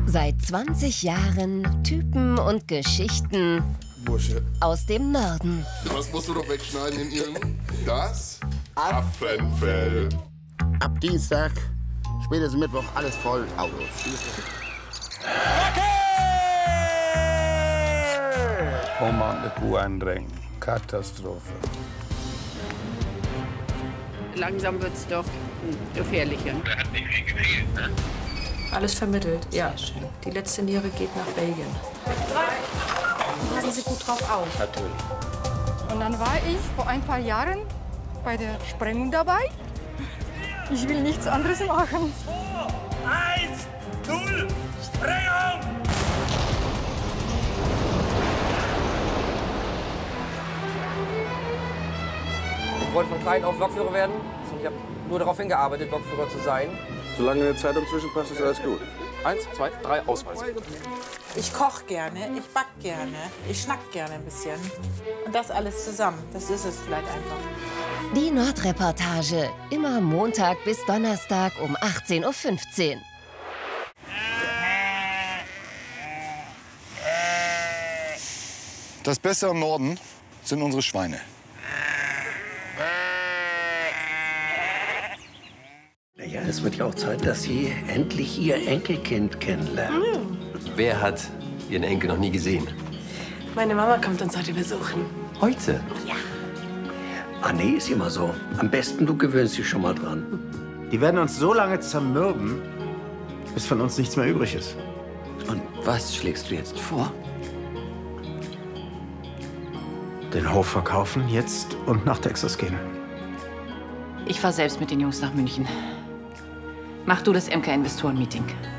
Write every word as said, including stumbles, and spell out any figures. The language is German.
Seit zwanzig Jahren Typen und Geschichten Bursche. aus dem Norden. Was musst du noch wegschneiden in ihren? Das Affenfell. Ab Dienstag, spätestens Mittwoch, alles voll Autos. Okay! Oh Mann, eine Kuh eindrängen. Katastrophe. Langsam wird's doch gefährlicher. Er hat nicht viel gefehlt, ne? Alles vermittelt, ja. Schön. Die letzte Niere geht nach Belgien. Passen Sie gut drauf auf. Natürlich. Und dann war ich vor ein paar Jahren bei der Sprengung dabei. Ich will nichts anderes machen. Eins, null, Sprengung! Ich wollte von klein auf Lokführer werden. Ich habe nur darauf hingearbeitet, Lokführer zu sein. Solange eine Zeitung zwischenpasst, ist alles gut. Eins, zwei, drei, Ausweise. Ich koche gerne, ich back gerne, ich schnack gerne ein bisschen. Und das alles zusammen, das ist es vielleicht einfach. Die Nordreportage, immer Montag bis Donnerstag um achtzehn Uhr fünfzehn. Das Beste am Norden sind unsere Schweine. Ja, es wird ja auch Zeit, dass Sie endlich Ihr Enkelkind kennenlernen. Mhm. Wer hat Ihren Enkel noch nie gesehen? Meine Mama kommt uns heute besuchen. Heute? Ja. Ah, nee, ist immer so. Am besten, du gewöhnst dich schon mal dran. Die werden uns so lange zermürben, bis von uns nichts mehr übrig ist. Und was schlägst du jetzt vor? Den Hof verkaufen, jetzt und nach Texas gehen. Ich fahr selbst mit den Jungs nach München. Mach du das M K-Investoren-Meeting.